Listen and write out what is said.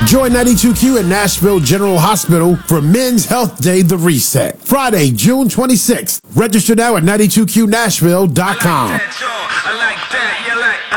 Join 92Q at Nashville General Hospital for Men's Health Day The Reset. Friday, June 26th. Register now at 92QNashville.com.